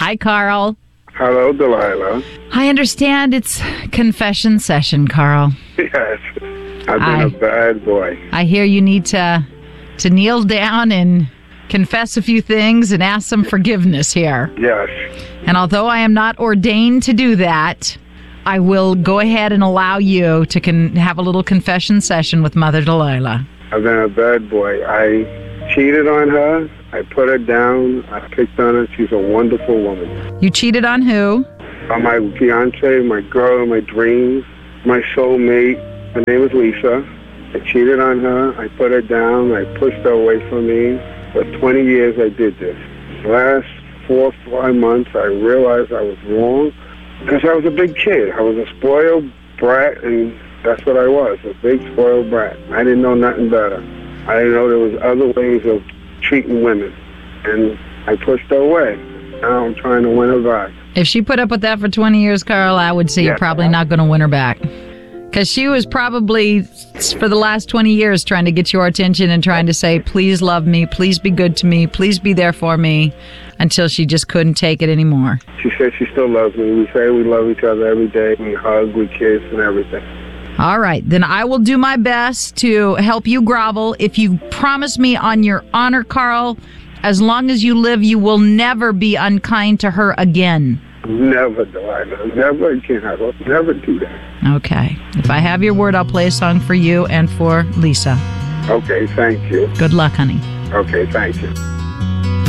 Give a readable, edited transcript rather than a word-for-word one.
Hi, Carl. Hello, Delilah. I understand it's confession session, Carl. Yes, I've been a bad boy. I hear you need to kneel down and confess a few things and ask some forgiveness here. Yes. And although I am not ordained to do that, I will go ahead and allow you to have a little confession session with Mother Delilah. I've been a bad boy. I cheated on her. I put her down. I picked on her. She's a wonderful woman. You cheated on who? On my fiance, my girl, my dreams, my soulmate. Her name is Lisa. I cheated on her. I put her down. I pushed her away from me. For 20 years, I did this. Last 4 or 5 months, I realized I was wrong because I was a big kid. I was a spoiled brat, and that's what I was, a big spoiled brat. I didn't know nothing better. I didn't know there was other ways of treating women, and I pushed her away. Now I'm trying to win her back. If she put up with that for 20 years, Carl, I would say you're probably not going to win her back. Because she was probably, for the last 20 years, trying to get your attention and trying to say, please love me, please be good to me, please be there for me, until she just couldn't take it anymore. She said she still loves me. We say we love each other every day. We hug, we kiss, and everything. All right, then I will do my best to help you grovel. If you promise me on your honor, Carl, as long as you live, you will never be unkind to her again. Never, Delilah. Never again. I will never do that. Okay. If I have your word, I'll play a song for you and for Lisa. Okay, thank you. Good luck, honey. Okay, thank you.